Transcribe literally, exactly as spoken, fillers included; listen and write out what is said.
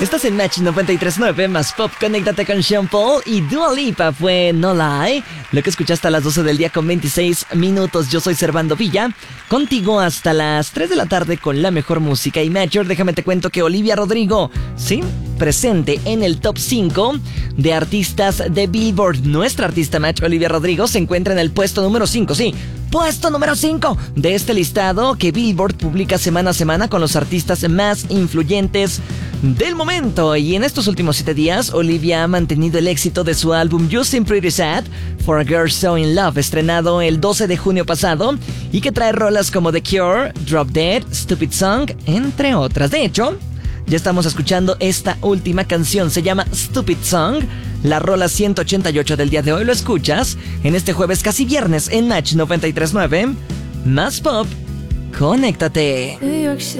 Estás en Match noventa y tres punto nueve más Pop. Conéctate con Sean Paul y Dua Lipa fue No Lie. Lo que escuchaste a las doce del día con veintiséis minutos. Yo soy Servando Villa, contigo hasta las tres de la tarde con la mejor música. Y Major, déjame te cuento que Olivia Rodrigo, sí, presente en el top cinco de artistas de Billboard. Nuestra artista Match, Olivia Rodrigo, se encuentra en el puesto número cinco, sí, puesto número cinco de este listado que Billboard publica semana a semana con los artistas más influyentes del momento. Y en estos últimos siete días, Olivia ha mantenido el éxito de su álbum You Seem Pretty Sad, For a Girl So In Love, estrenado el doce de junio pasado, y que trae rolas como The Cure, Drop Dead, Stupid Song, entre otras. De hecho, ya estamos escuchando esta última canción, se llama Stupid Song, la rola ciento ochenta y ocho del día de hoy. Lo escuchas en este jueves casi viernes en Match noventa y tres punto nueve, más Pop. Conéctate.